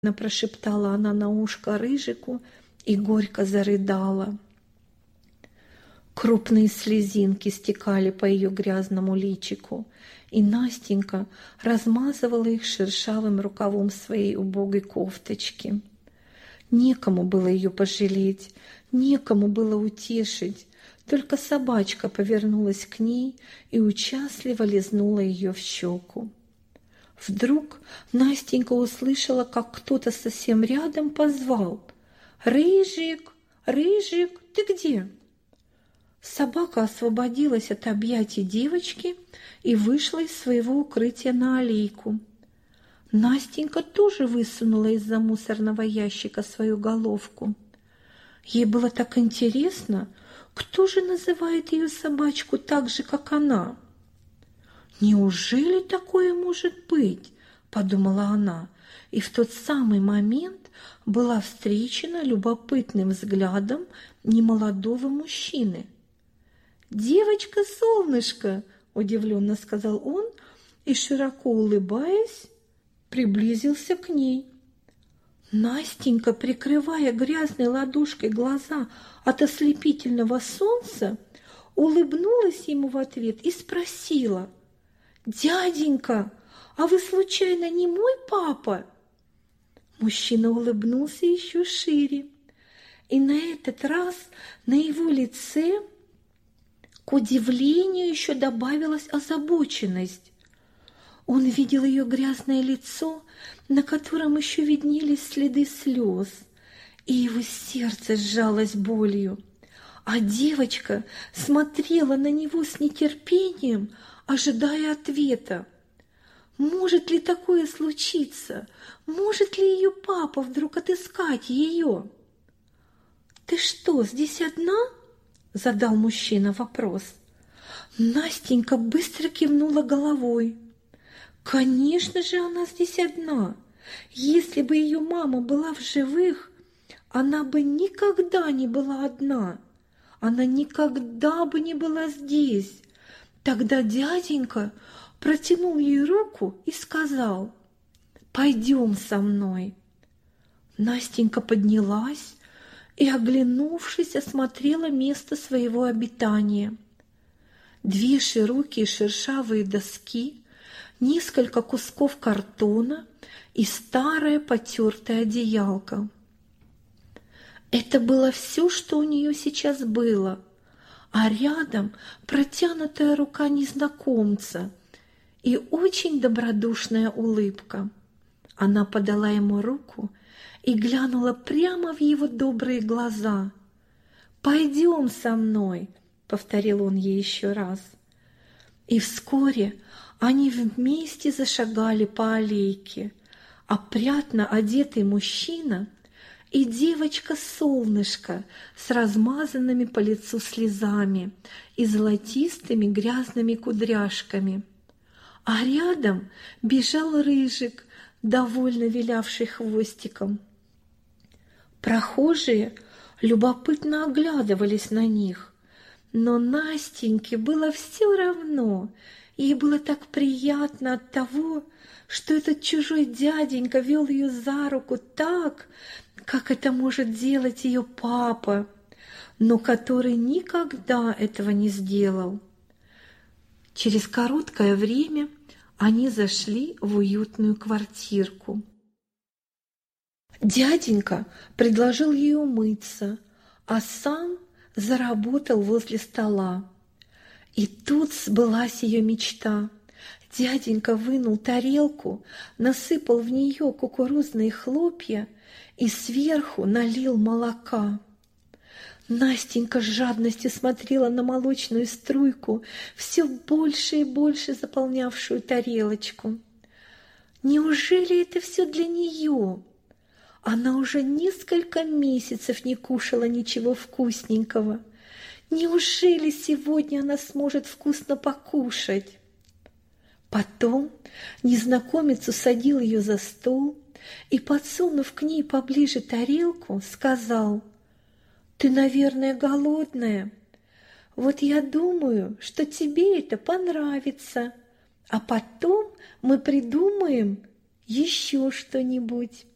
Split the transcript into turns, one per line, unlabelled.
прошептала она на ушко Рыжику и горько зарыдала. Крупные слезинки стекали по ее грязному личику, и Настенька размазывала их шершавым рукавом своей убогой кофточки. Некому было ее пожалеть, некому было утешить, только собачка повернулась к ней и участливо лизнула ее в щеку. Вдруг Настенька услышала, как кто-то совсем рядом позвал: «Рыжик, Рыжик, ты где?» Собака освободилась от объятий девочки и вышла из своего укрытия на аллейку. Настенька тоже высунула из-за мусорного ящика свою головку. Ей было так интересно, кто же называет ее собачку так же, как она. «Неужели такое может быть?» – подумала она, и в тот самый момент была встречена любопытным взглядом немолодого мужчины. «Девочка-солнышко!» – удивленно сказал он и, широко улыбаясь, приблизился к ней. Настенька, прикрывая грязной ладошкой глаза от ослепительного солнца, улыбнулась ему в ответ и спросила: «Дяденька, а вы случайно не мой папа?» Мужчина улыбнулся еще шире, и на этот раз на его лице, к удивлению, еще добавилась озабоченность. Он видел ее грязное лицо, на котором еще виднелись следы слез, и его сердце сжалось болью. А девочка смотрела на него с нетерпением, ожидая ответа. Может ли такое случиться? Может ли ее папа вдруг отыскать ее? «Ты что, здесь одна?» – задал мужчина вопрос. Настенька быстро кивнула головой. Конечно же, она здесь одна. Если бы ее мама была в живых, она бы никогда не была одна. Она никогда бы не была здесь. Тогда дяденька протянул ей руку и сказал: «Пойдем со мной». Настенька поднялась и, оглянувшись, осмотрела место своего обитания. 2 широкие шершавые доски, несколько кусков картона и старая потертая одеялка. Это было все, что у нее сейчас было, а рядом протянутая рука незнакомца и очень добродушная улыбка. Она подала ему руку и глянула прямо в его добрые глаза. «Пойдем со мной», — повторил он ей еще раз. И вскоре они вместе зашагали по аллейке, опрятно одетый мужчина и девочка-солнышко с размазанными по лицу слезами и золотистыми грязными кудряшками. А рядом бежал Рыжик, довольно вилявший хвостиком. Прохожие любопытно оглядывались на них, но Настеньке было все равно. Ей было так приятно от того, что этот чужой дяденька вел ее за руку так, как это может делать ее папа, но который никогда этого не сделал. Через короткое время они зашли в уютную квартирку. Дяденька предложил ей умыться, а сам заработал возле стола. И тут сбылась ее мечта. Дяденька вынул тарелку, насыпал в нее кукурузные хлопья и сверху налил молока. Настенька с жадностью смотрела на молочную струйку, все больше и больше заполнявшую тарелочку. Неужели это все для нее? Она уже несколько месяцев не кушала ничего вкусненького. Неужели сегодня она сможет вкусно покушать? Потом незнакомец усадил ее за стол и, подсунув к ней поближе тарелку, сказал: «Ты, наверное, голодная? Вот я думаю, что тебе это понравится, а потом мы придумаем еще что-нибудь».